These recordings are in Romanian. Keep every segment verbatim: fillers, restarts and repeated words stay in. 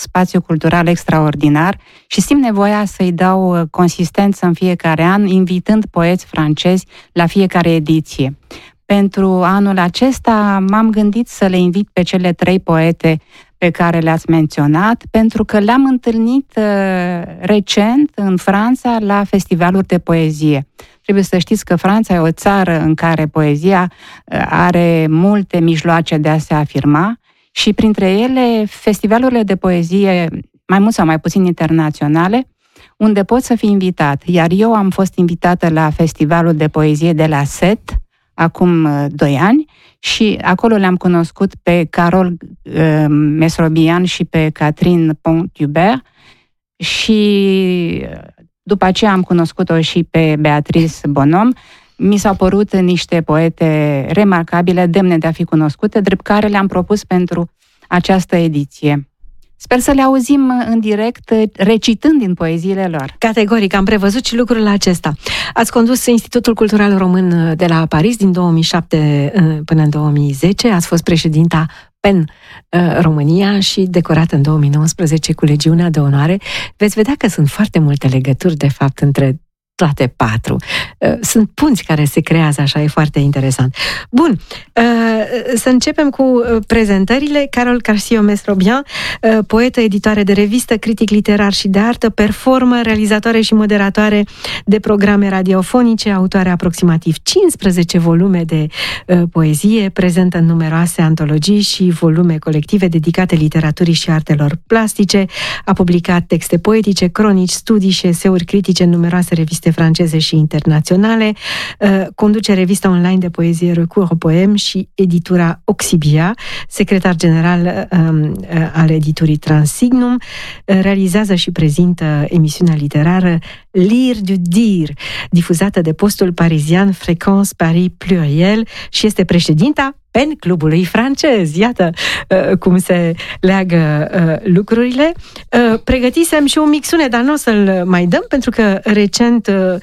spațiu cultural extraordinar și simt nevoia să-i dau consistență în fiecare an, invitând poeți francezi la fiecare ediție. Pentru anul acesta m-am gândit să le invit pe cele trei poete pe care le-ați menționat, pentru că le-am întâlnit uh, recent în Franța la festivaluri de poezie. Trebuie să știți că Franța e o țară în care poezia uh, are multe mijloace de a se afirma și printre ele festivalurile de poezie, mai mult sau mai puțin internaționale, unde poți să fii invitat. Iar eu am fost invitată la festivalul de poezie de la Sète, acum uh, doi ani, și acolo le-am cunoscut pe Carole uh, Mesrobian și pe Catherine Pont-Hubert și după aceea am cunoscut-o și pe Beatrice Bonhomme. Mi s-au părut niște poete remarcabile, demne de a fi cunoscute, drept care le-am propus pentru această ediție. Sper să le auzim în direct, recitând din poeziile lor. Categoric, am prevăzut și lucrul acesta. Ați condus Institutul Cultural Român de la Paris din două mii șapte până în două mii zece, ați fost președinta P E N România și decorată în două mii nouăsprezece cu Legiunea de Onoare. Veți vedea că sunt foarte multe legături, de fapt, între toate patru. Sunt punți care se creează, așa, e foarte interesant. Bun, să începem cu prezentările. Carole Carcio-Mesrobian, poetă, editoare de revistă, critic literar și de artă, performă, realizatoare și moderatoare de programe radiofonice, autoare aproximativ cincisprezece volume de poezie, prezentă în numeroase antologii și volume colective dedicate literaturii și artelor plastice, a publicat texte poetice, cronici, studii și eseuri critice în numeroase reviste franceze și internaționale, conduce revista online de poezie Recours au Poème și editura Oxibia, secretar general al editurii Transignum, realizează și prezintă emisiunea literară Lire du Dire, difuzată de postul parizian Fréquence Paris Pluriel și este președinta P E N Clubului francez. Iată uh, cum se leagă uh, lucrurile. Uh, pregătisem și un mixune, dar nu o să-l mai dăm, pentru că recent uh,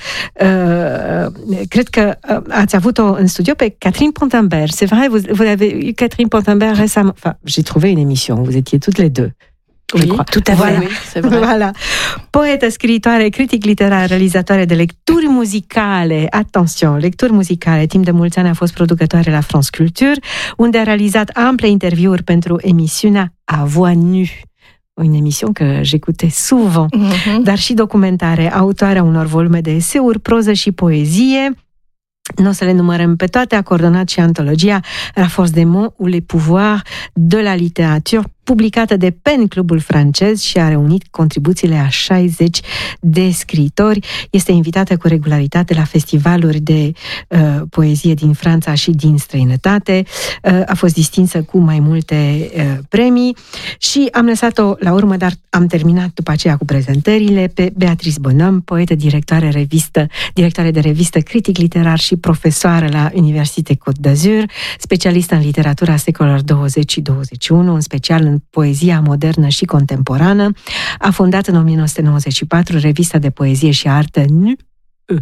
uh, cred că uh, ați avut-o în studio pe Catherine Pont-Hubert. C'est vrai, vous, vous avez eu Catherine Pont-Hubert récemment. Enfin, j'ai trouvé une émission, vous étiez toutes les deux. Oui, tout à fait, voilà. Oui, c'est vrai. Voilà. Poetă, scriitoare, critic literar, realizatoare de lecturi muzicale. Attention, lecturi muzicale. Timp de mulți ani a fost producătoare la France Culture, unde a realizat ample interviuri pentru emisiunea A Voix Nue. Une émission que j'écoutais souvent. Mm-hmm. Dar și documentare, autoarea unor volume de eseuri, proză și poezie. Nu o să le numărăm pe toate, a coordonat și antologia La Force des mots ou les pouvoirs de la littérature, publicată de P E N Clubul francez și a reunit contribuțiile a șaizeci de scriitori. Este invitată cu regularitate la festivaluri de uh, poezie din Franța și din străinătate. Uh, a fost distinsă cu mai multe uh, premii și am lăsat-o la urmă, dar am terminat după aceea cu prezentările pe Beatrice Bonhomme, poetă, directoare, revistă, directoare de revistă, critic literar și profesoară la Université Côte d'Azur, specialistă în literatura secolelor douăzeci și douăzeci și unu, în special în poezia modernă și contemporană. A fondat în o mie nouă sute nouăzeci și patru revista de poezie și artă N U E,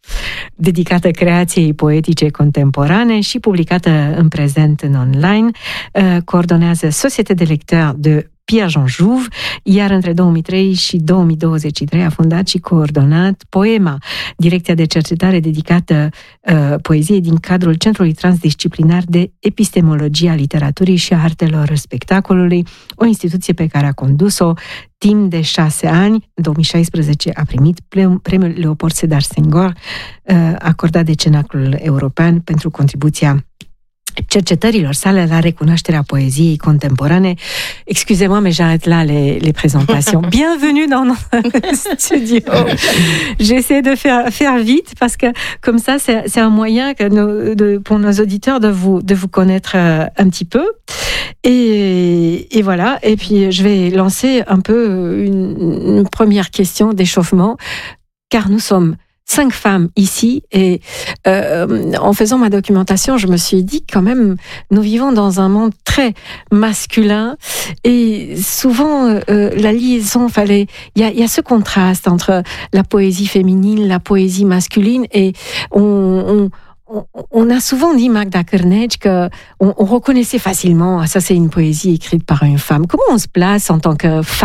dedicată creației poetice contemporane și publicată în prezent în online. Coordonează Société de lecteurs de Pierre-Jean Jouve, iar între două mii trei și două mii douăzeci și trei a fondat și coordonat Poema, direcția de cercetare dedicată uh, poeziei din cadrul Centrului Transdisciplinar de Epistemologie a Literaturii și a Artelor Spectacolului, o instituție pe care a condus-o timp de șase ani. În două mii șaisprezece a primit premiul Leopold Sédar Senghor, uh, acordat de Cenaclul European pentru contribuția cercetărilor sale la recunoașterea poéziei contemporaine. Excusez-moi, mais j'arrête là les, les présentations. Bienvenue dans notre studio. J'essaie de faire, faire vite parce que comme ça, c'est, c'est un moyen que nos, de, pour nos auditeurs de vous, de vous connaître un petit peu. Et, et voilà. Et puis, je vais lancer un peu une, une première question d'échauffement, car nous sommes cinq femmes ici et euh, en faisant ma documentation, je me suis dit quand même, nous vivons dans un monde très masculin et souvent euh, la liaison, fallait, il y a, y a ce contraste entre la poésie féminine, la poésie masculine et on, on On a souvent dit, Magda Cârneci, qu'on on reconnaissait facilement, ah, ça c'est une poésie écrite par une femme. Comment on se place en tant que femme